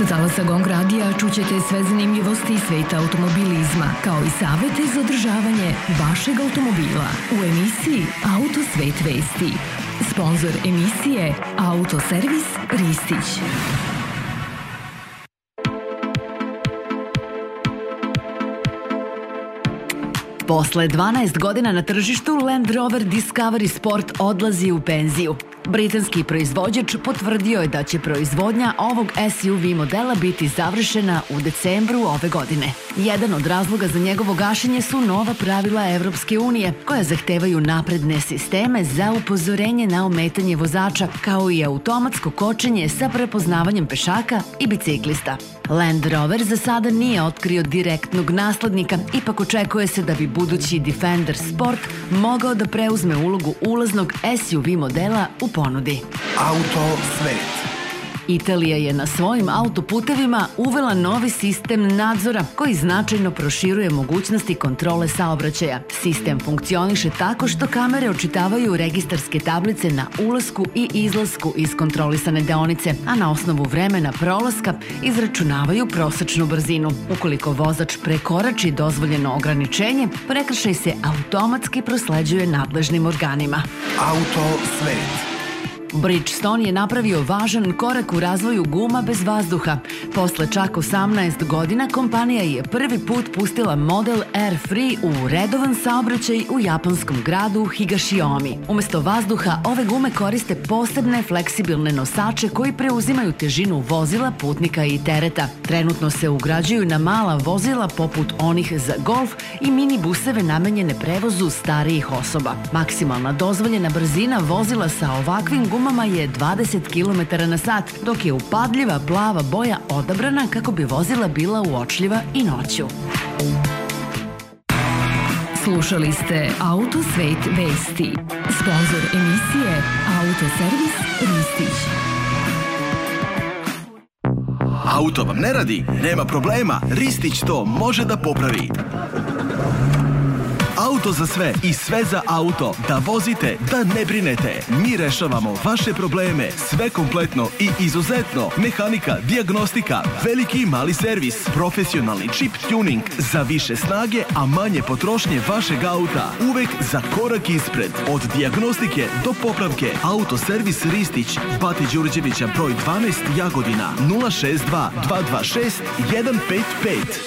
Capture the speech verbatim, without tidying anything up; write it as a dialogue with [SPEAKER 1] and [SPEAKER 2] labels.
[SPEAKER 1] Sa talasa Gong radija čućete sve zanimljivosti iz sveta automobilizma, kao i savete za održavanje vašeg automobila u emisiji Auto svet vesti. Sponzor emisije Autoservis Ristić.
[SPEAKER 2] Posle dvanaest godina na tržištu, Land Rover Discovery Sport odlazi u penziju. Britanski proizvođač potvrdio je da će proizvodnja ovog S U V modela biti završena u decembru ove godine. Jedan od razloga za njegovo gašenje su nova pravila Evropske unije, koja zahtevaju napredne sisteme za upozorenje na ometanje vozača, kao i automatsko kočenje sa prepoznavanjem pešaka i biciklista. Land Rover za sada nije otkrio direktnog naslednika, ipak očekuje se da bi budući Defender Sport mogao da preuzme ulogu ulaznog S U V modela u ponudi.
[SPEAKER 3] Auto svet.
[SPEAKER 2] Italija je na svojim autoputevima uvela novi sistem nadzora koji značajno proširuje mogućnosti kontrole saobraćaja. Sistem funkcioniše tako što kamere očitavaju registarske tablice na ulasku i izlasku iz kontrolisane deonice, a na osnovu vremena prolaska izračunavaju prosečnu brzinu. Ukoliko vozač prekorači dozvoljeno ograničenje, prekršaj se automatski prosleđuje nadležnim organima.
[SPEAKER 3] Auto svet.
[SPEAKER 2] Bridgestone je napravio važan korak u razvoju guma bez vazduha. Posle čak osamnaest godina kompanija je prvi put pustila model Air Free u redovan saobraćaj u japanskom gradu Higashiomi. Umesto vazduha, ove gume koriste posebne fleksibilne nosače koji preuzimaju težinu vozila, putnika i tereta. Trenutno se ugrađuju na mala vozila poput onih za golf i minibuseve namenjene prevozu starijih osoba. Maksimalna dozvoljena brzina vozila sa ovakvim gumama je dvadeset kilometara na sat, dok je upadljiva plava boja odabrana kako bi vozila bila uočljiva i noću.
[SPEAKER 1] Slušali ste Auto svet vesti. Sponzor emisije Autoservis Ristić.
[SPEAKER 3] Auto vam ne radi? Nema problema, Ristić to može da popravi. Auto za sve i sve za auto. Da vozite, da ne brinete. Mi rešavamo vaše probleme. Sve kompletno i izuzetno. Mehanika, dijagnostika, veliki i mali servis, profesionalni chip tuning za više snage, a manje potrošnje vašeg auta. Uvek za korak ispred. Od dijagnostike do popravke. Autoservis Ristić, Bate Đurđevića broj dvanaest, Jagodina, nula šest dva dva dva šest jedan pet pet.